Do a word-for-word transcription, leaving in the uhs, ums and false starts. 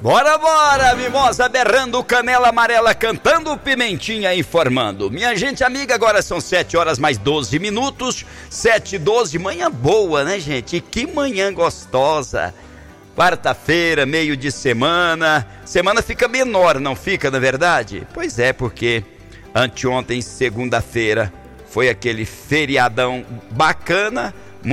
Bora, bora, mimosa berrando, canela amarela cantando, pimentinha informando. Minha gente amiga, agora são sete horas mais doze minutos, sete e doze, manhã boa, né, gente? Que manhã gostosa. Quarta-feira, meio de semana, semana fica menor, não fica, na verdade? Pois é, porque anteontem, segunda-feira, foi aquele feriadão bacana